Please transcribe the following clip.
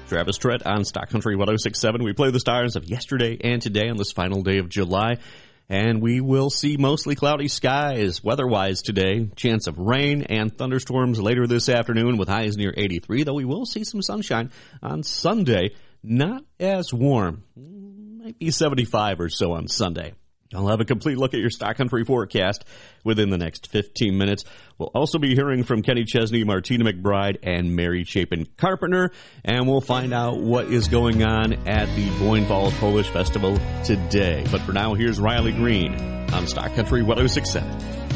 Travis Trett on Stock Country 106.7. We play the stars of yesterday and today on this final day of July. And we will see mostly cloudy skies weather-wise today. Chance of rain and thunderstorms later this afternoon with highs near 83, though we will see some sunshine on Sunday. Not as warm. Might be 75 or so on Sunday. I'll have a complete look at your Stock Country forecast within the next 15 minutes. We'll also be hearing from Kenny Chesney, Martina McBride, and Mary Chapin Carpenter, and we'll find out what is going on at the Boyne Falls Polish Festival today. But for now, here's Riley Green on Stock Country 106.7.